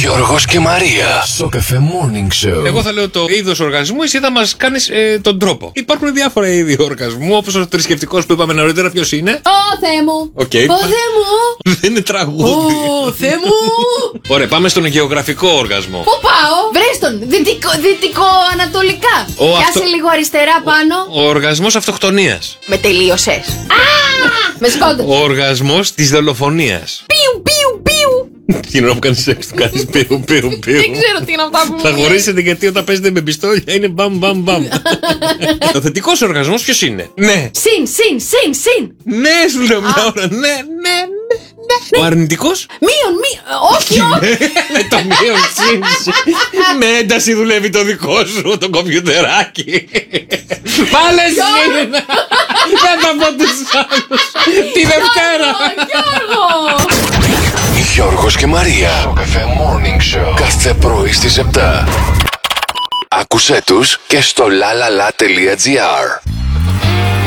Γιώργος και Μαρία. Σοκαφέ Morning Show. Εγώ θα λέω το είδος οργασμού, εσύ θα μας κάνεις τον τρόπο. Υπάρχουν διάφορα είδη οργασμού, όπως ο θρησκευτικός που είπαμε νωρίτερα. Ποιος είναι? Ω Θεέ μου! Okay. Ω Θεέ μου! Δεν είναι τραγούδι. Ω Θεέ μου! Ωραία, πάμε στον γεωγραφικό οργασμό. Πού πάω? Βρες τον! Δυτικό-ανατολικά. Πιάσε λίγο αριστερά πάνω. Ο οργασμός αυτοκτονίας. Με τελείωσες. Με σκόντο. Ο οργασμός της δολοφονίας. Πιου, πιου, πιου. Τι είναι να μου κάνεις σεξ, του κάνεις πιου, πιου, πιου. Δεν ξέρω τι είναι αυτά που μου Θα λες. χωρίσετε γιατί όταν παίζετε με πιστόλια είναι μπαμ μπαμ μπαμ. Ο θετικός οργασμός ποιος είναι? Ναι. Συν. Ναι, σου λέω μια ώρα. Ναι. Ο αρνητικός? Μείον. Όχι. Το μείον συν. Με ένταση δουλεύει το δικό σου το κομπιουτεράκι. Πάλε συν. Δεν θα πω τους άλλους. Τη Δευτέρα. Γιώργο. Γιώργος και Μαρία. Σοκαφέ Morning Show. Κάθε πρωί στις 7. Άκουσέ τους και στο lalala.gr.